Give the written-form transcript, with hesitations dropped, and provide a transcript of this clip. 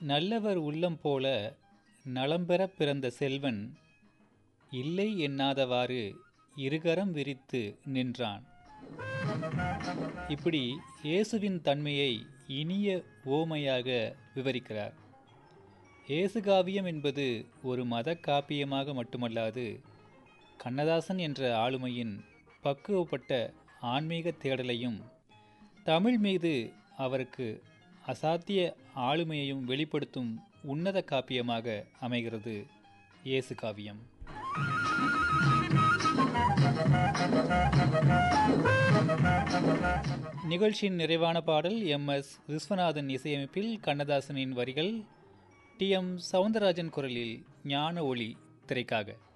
நல்லவர் உள்ளம் போல நலம்பெறப் பிறந்த செல்வன் இல்லை எண்ணாதவாறு இருகரம் விரித்து நின்றான். இப்படி இயேசுவின் தன்மையை இனிய உவமையாக விவரிக்கிறார். இயேசு காவியம் என்பது ஒரு மத காப்பியமாக மட்டுமல்லாது, கண்ணதாசன் என்ற ஆளுமையின் பக்குவப்பட்ட ஆன்மீக தேடலையும் தமிழ் மீது அவருக்கு அசாத்திய ஆளுமையையும் வெளிப்படுத்தும் உன்னத காப்பியமாக அமைகிறது இயேசு காவியம். நிகழ்ச்சியின் நிறைவான பாடல் MS விஸ்வநாதன் இசையமைப்பில் கண்ணதாசனின் வரிகள் TM சவுந்தரராஜன் குரலில் ஞான ஒளி திரைக்காக.